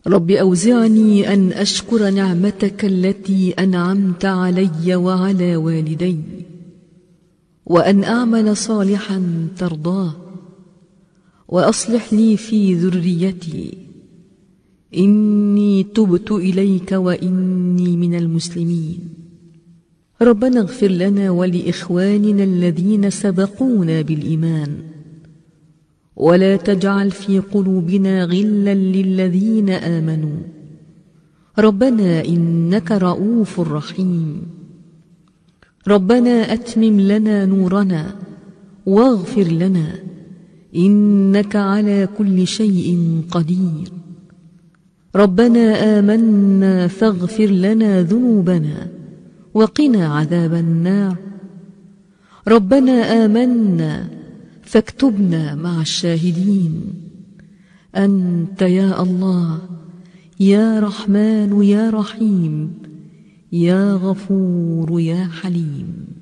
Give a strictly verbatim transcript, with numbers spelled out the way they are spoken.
رب أوزعني أن أشكر نعمتك التي أنعمت علي وعلى والدي، وأن أعمل صالحا ترضاه، وأصلح لي في ذريتي، إني تبت إليك وإني من المسلمين. ربنا اغفر لنا ولإخواننا الذين سبقونا بالإيمان، ولا تجعل في قلوبنا غلا للذين آمنوا، ربنا إنك رؤوف رحيم. ربنا أتمم لنا نورنا واغفر لنا، إنك على كل شيء قدير. ربنا آمنا فاغفر لنا ذنوبنا وقنا عذاب النار. ربنا آمنا فاكتبنا مع الشاهدين. أنت يا الله يا رحمن يا رحيم يا غفور يا حليم.